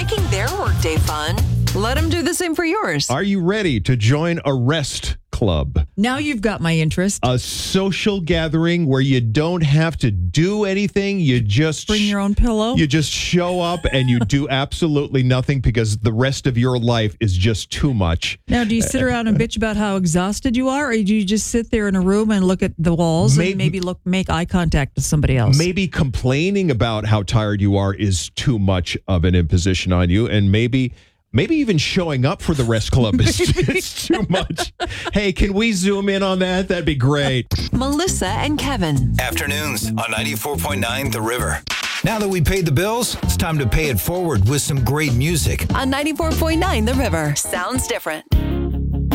making their workday fun. Let them do the same for yours. Are you ready to join a rest club? Now you've got my interest. A social gathering where you don't have to do anything. You just Bring your own pillow. You just show up and you do absolutely nothing because the rest of your life is just too much. Now, do you sit around and bitch about how exhausted you are, or do you just sit there in a room and look at the walls and maybe make eye contact with somebody else? Maybe complaining about how tired you are is too much of an imposition on you, and maybe even showing up for the rest club is too much. Hey, can we zoom in on that? That'd be great. Melissa and Kevin. Afternoons on 94.9 The River. Now that we paid the bills, it's time to pay it forward with some great music. On 94.9 The River. Sounds different.